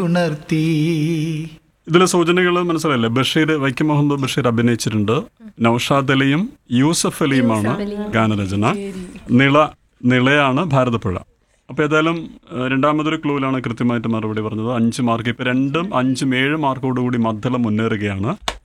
ഉണർത്തി. ഇതിലെ സൂചനകൾ മനസ്സിലായില്ലേ? ബഷീർ, വൈക്കം മുഹമ്മദ് ബഷീർ അഭിനയിച്ചിട്ടുണ്ട്. നൗഷാദ് അലിയും യൂസഫ് അലിയുമാണ് ഗാനരചന. നിളയാണ് ഭാരതപ്പുഴ. അപ്പോൾ ഏതായാലും രണ്ടാമതൊരു ക്ലൂവിലാണ് കൃത്യമായിട്ട് മറുപടി പറഞ്ഞത്. 5 മാർക്ക്. ഇപ്പോൾ 2, 5, 7 മാർക്കോടുകൂടി മദ്ദളം മുന്നേറുകയാണ്.